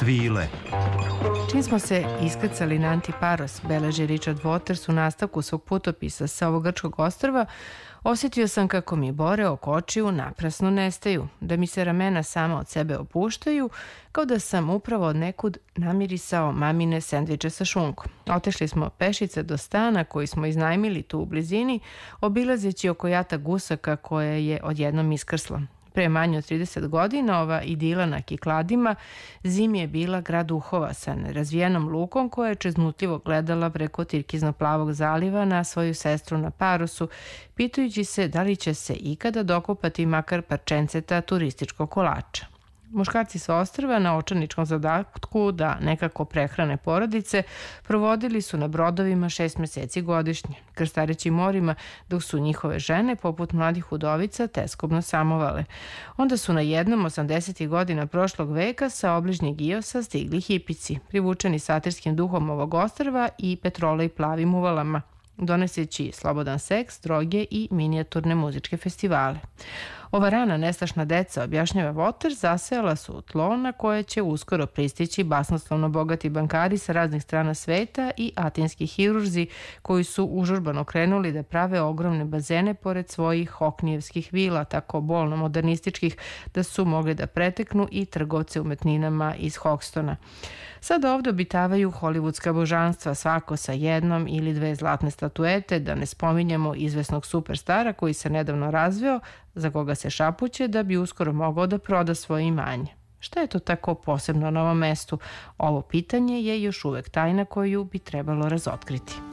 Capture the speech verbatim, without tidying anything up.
Svile. Čim smo se iskrcali na Antiparos, beleži Richard Waters u nastavku svog putopisa sa ovog grčkog ostrva, osjetio sam kako mi bore oko očiju naprasno nestaju, da mi se ramena sama od sebe opuštaju, kao da sam upravo od nekud namirisao mamine sendviče sa šunkom. Otešli smo pešice do stana koji smo iznajmili tu u blizini, obilazeći oko jata gusaka koje je odjednom iskrsla. Pre manje od trideset godina ova idila na Kikladima zimi je bila grad duhova sa nerazvijenom lukom koja je čeznutljivo gledala preko tirkizno-plavog zaliva na svoju sestru na Parosu, pitajući se da li će se ikada dokopati makar parčenceta turističkog kolača. Muškarci sa ostrva na očajničkom zadatku da nekako prehrane porodice provodili su na brodovima šest meseci godišnje, krstareći morima, dok su njihove žene, poput mladih udovica, teskobno samovale. Onda su na jednom osamdesetih godina prošlog veka sa obližnjeg Iosa stigli hipici, privučeni satirskim duhom ovog ostrva i petrola i plavim uvalama, doneseći slobodan seks, droge i minijaturne muzičke festivale. Ova rana nestašna deca, objašnjava Waters, zasejala su u tlo na koje će uskoro pristići basnoslovno bogati bankari sa raznih strana sveta i atinski hirurzi koji su užurbano krenuli da prave ogromne bazene pored svojih hoknijevskih vila, tako bolno modernističkih da su mogli da preteknu i trgovce umetninama iz Hoxtona. Sada ovde obitavaju hollywoodska božanstva, svako sa jednom ili dve zlatne statuete, da ne spominjemo izvesnog superstara koji se nedavno razveo, za koga se šapuće da bi uskoro mogao da proda svoje imanje. Šta je to tako posebno na ovom mestu? Ovo pitanje je još uvek tajna koju bi trebalo razotkriti.